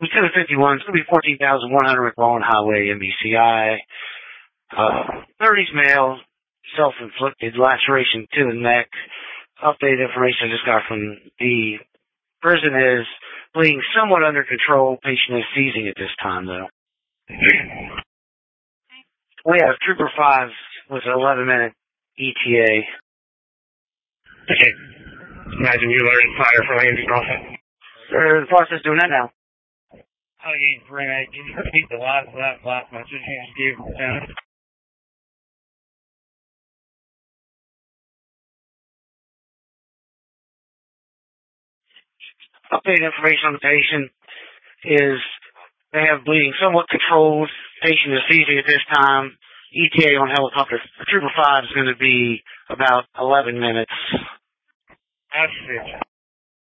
Lieutenant 51, it's going to be 14,100 McMullen Highway, MBCI. 30s male, self-inflicted laceration to the neck. Updated information I just got from the prison is bleeding somewhat under control. Patient is seizing at this time, though. We have Trooper 5 with an 11-minute ETA. Okay. Imagine you learning fire from Andy Crawford. They're in the process of doing that now. Okay, Renee, can you repeat the last message you just gave the lieutenant? Updated information on the patient is they have bleeding somewhat controlled. Patient is seizing at this time. ETA on helicopter. Trooper 5 is going to be about 11 minutes. That's it.